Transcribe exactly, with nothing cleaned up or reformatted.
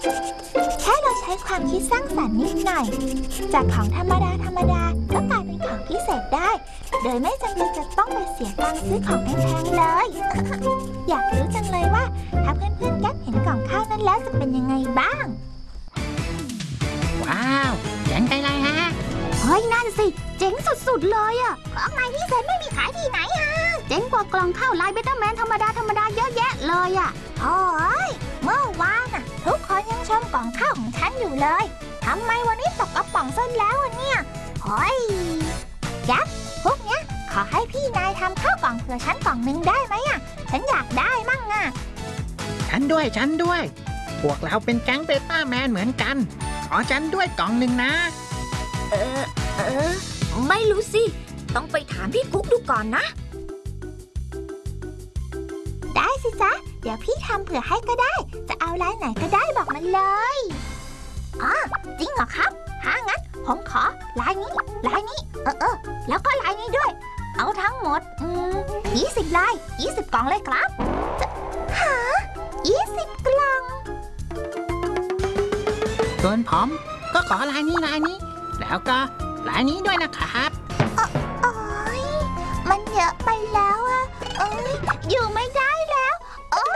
แค่เราใช้ความคิดสร้างสรรค์นิดหน่อยจากของธรรมดาธรรมดาก็กลายเป็นของพิเศษได้โดยไม่จำเป็นจะต้องไปเสียตังค์ซื้อของแพงๆเลย อยากรู้จังเลยว่าถ้าเพื่อนๆแก๊ปเห็นกล่องข้าวนั้นแล้วจะเป็นยังไงบ้างว้าวเจ๋งไปเลยฮะเฮ้ยนั่นสิเจ๋งสุดๆเลยอะของนายพิเศษไม่มีขายที่ไหนฮะเจ๋งกว่ากล่องข้าวลายเบต้าแมนธรรมดาธรรมดาเยอะแยะเลยอะโอ้ยเมื่อวานน่ะทุกคนยังชมกล่องข้าวของฉันอยู่เลยทำไมวันนี้ตกกระป๋องซะแล้วเนี่ยเฮ้ยยักษ์พวกเนี้ยขอให้พี่นายทำข้าวกล่องเผื่อฉันกล่องหนึ่งได้ไหมอะฉันอยากได้มั่งอะฉันด้วยฉันด้วยพวกเราเป็นแก๊งเบต้าแมนเหมือนกันขอฉันด้วยกล่องหนึ่งนะเออเออไม่รู้สิต้องไปถามพี่กุ๊กดูก่อนนะได้สิจ๊ะเดี๋ยวพี่ทำเผื่อให้ก็ได้จะเอาลายไหนก็ได้บอกมันเลยอ๋อจริงเหรอครับถ้างั้นผมขอลายนี้ลายนี้เออเออแล้วก็ลายนี้ด้วยเอาทั้งหมดอืมยี่สิบลายยี่สิบกล่องเลยครับฮะยี่สิบกล่องส่วนผมก็ขอลายนี้ลายนี้แล้วก็ลายนี้ด้วยนะครับ